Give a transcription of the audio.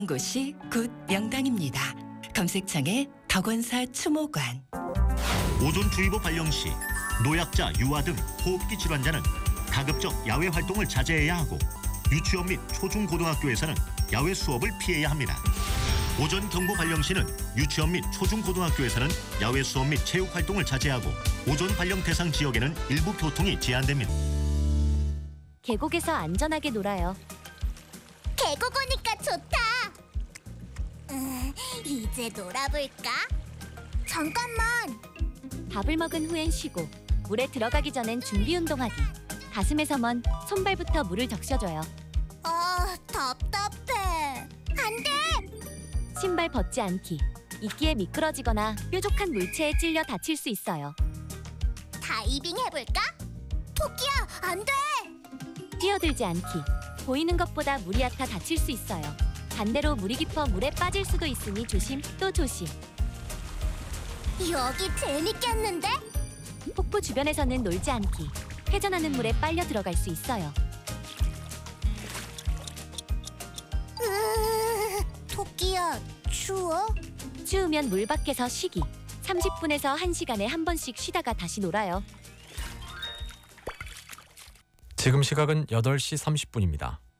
곳이 곧 명당입니다. 검색창에 덕원사 추모관. 오존주의보 발령 시 노약자, 유아 등 호흡기 질환자는 가급적 야외 활동을 자제해야 하고 유치원 및 초중고등학교에서는 야외 수업을 피해야 합니다. 오존 경보 발령 시는 유치원 및 초중고등학교에서는 야외 수업 및 체육 활동을 자제하고 오존 발령 대상 지역에는 일부 교통이 제한됩니다. 계곡에서 안전하게 놀아요. 계곡 오니까 좋다. 이제 놀아볼까? 잠깐만. 밥을 먹은 후엔 쉬고 물에 들어가기 전엔 준비 운동하기. 가슴에서 먼 손발부터 물을 적셔줘요. 답답해. 안 돼. 신발 벗지 않기. 이끼에 미끄러지거나 뾰족한 물체에 찔려 다칠 수 있어요. 다이빙 해볼까? 토끼야, 안 돼. 뛰어들지 않기. 보이는 것보다 물이 얕아 다칠 수 있어요. 반대로 물이 깊어 물에 빠질 수도 있으니 조심 또 조심. 여기 재밌겠는데? 폭포 주변에서는 놀지 않기. 회전하는 물에 빨려 들어갈 수 있어요. 토끼야, 추워? 추우면 물 밖에서 쉬기. 30분에서 1시간에 한 번씩 쉬다가 다시 놀아요. 지금 시각은 8시 30분입니다.